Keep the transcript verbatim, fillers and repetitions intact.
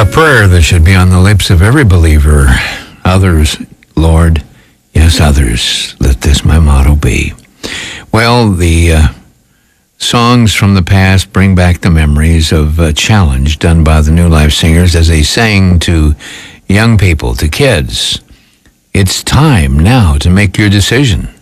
A prayer that should be on the lips of every believer. Others, Lord, yes, others, let this my motto be. Well, the uh, songs from the past bring back the memories of a challenge done by the New Life Singers as they sang to young people, to kids. It's time now to make your decision.